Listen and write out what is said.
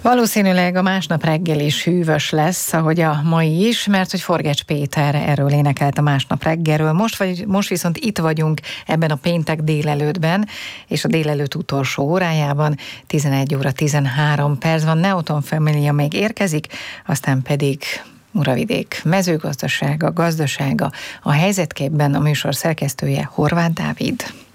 Valószínűleg a másnap reggel is hűvös lesz, ahogy a mai is, mert hogy Forgács Péter erről énekelt a másnap reggelről. Most viszont itt vagyunk ebben a péntek délelőttben, és a délelőtt utolsó órájában 11 óra 13 perc van. Neoton Família még érkezik, aztán pedig Muravidék mezőgazdasága, gazdasága, a helyzetképben a műsor szerkesztője Horváth Dávid.